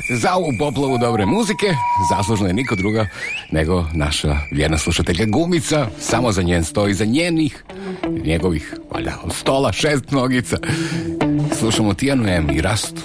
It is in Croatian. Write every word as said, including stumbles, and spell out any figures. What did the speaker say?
Za ovu poplavu dobre muzike zaslužna je niko druga nego naša vjerna slušateljka Gumica. Samo za njen stoji, za njenih, njegovih, valjda, stola, šest nogica. Slušamo Tijanu M i Rastu.